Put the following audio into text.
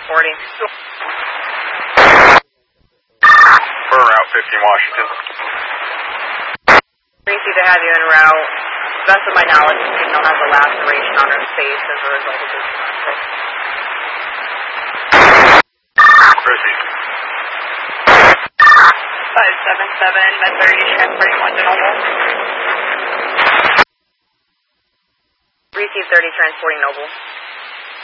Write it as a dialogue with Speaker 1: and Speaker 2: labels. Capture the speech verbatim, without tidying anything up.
Speaker 1: transporting.
Speaker 2: For Route fifteen Washington.
Speaker 1: Greasy to have you en route. To the best of my knowledge, the signal has a laceration on her face as a result of this conflict.
Speaker 2: Proceed.
Speaker 1: five seven seven, med thirty, transporting one to Noble. Receive thirty, transporting Noble.